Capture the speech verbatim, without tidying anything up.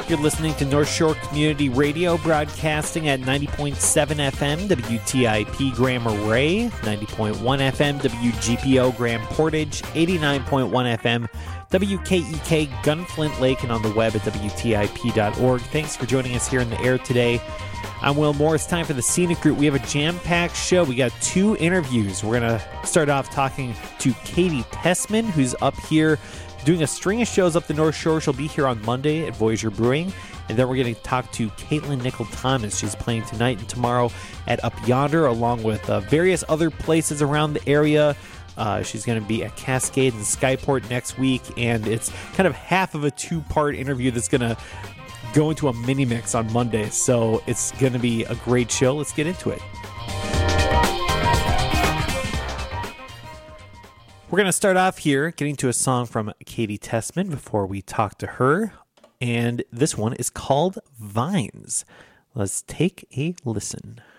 You're listening to North Shore Community Radio, broadcasting at ninety point seven F M, W T I P Grand Marais, ninety point one F M, W G P O Grand Portage, eighty-nine point one F M, W K E K Gunflint Lake, and on the web at W T I P dot org. Thanks for joining us here in the air today. I'm Will Moore. It's time for the Scenic Route. We have a jam-packed show. We got two interviews. We're going to start off talking to Katie Tessman, who's up here doing a string of shows up the North Shore. She'll be here on Monday at Voyager Brewing. And then we're going to talk to Caitlin Nickel-Thomas. She's playing tonight and tomorrow at Up Yonder, along with uh, various other places around the area. Uh, she's going to be at Cascade and Skyport next week. And it's kind of half of a two-part interview that's going to go into a mini mix on Monday. So it's going to be a great show. Let's get into it. We're going to start off here getting to a song from Katie Tessman before we talk to her. And this one is called Vines. Let's take a listen.